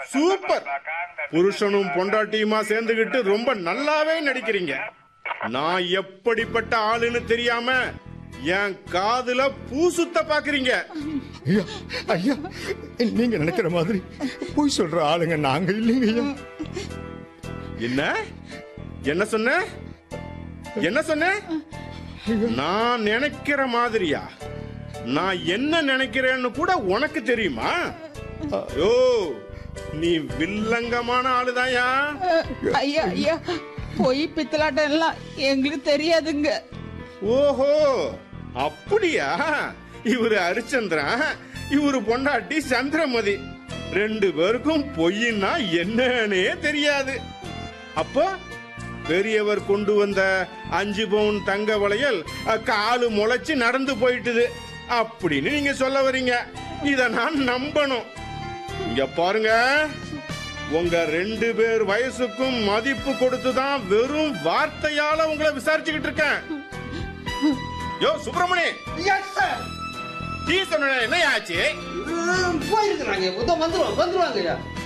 Super. புருஷனும் பொண்டாட்டியுமா சேர்ந்துகிட்டு ரொம்ப நல்லாவே நடிக்கிறீங்க. நான் எப்படிப்பட்ட ஆளுன்னு தெரியாம என் காதுல பூ சுத்த பாக்குறீங்க. ஐயா ஐயா, நீங்க நினைக்கிற மாதிரி போய் சொல்ற ஆளுங்க நாங்க இல்லைங்க ஐயா. என்ன என்ன சொன்ன? என்ன சொன்ன? நான் நினைக்கிற மாதிரியா? நான் என்ன நினைக்கிறேன்னு கூட உனக்கு தெரியுமா? ஓ, நீ வில்லங்கமான ஆளுதாயா? ஐயா ஐயா, பொய் பித்தலாட்டம் எல்லாம் எங்களுக்கு தெரியாதுங்க. ஓஹோ, அப்படியா? இவரு ஹரிச்சந்திரன், இவரு பொண்டாட்டி சந்திரமதி. 2 பேருக்கும் பொய்னா என்னன்னே தெரியாது. அப்போ பெரியவர் கொண்டு வந்த 5 பவுன் தங்க வளையல் காலு முளைச்சு நடந்து போயிட்டுது அப்படின்னு நீங்க சொல்ல வரீங்க. இத நான் நம்பணும். இங்க பாருங்க, உங்க 2 பேர் வயசுக்கும் மதிப்பு கொடுத்துதான் வெறும் வார்த்தையால உங்களை விசாரிச்சுக்கிட்டு இருக்கேன். யோ சுப்பிரமணி, டீ சொன்ன என்ன ஆச்சு? போயிருக்கிறாங்க, வந்துருவாங்க.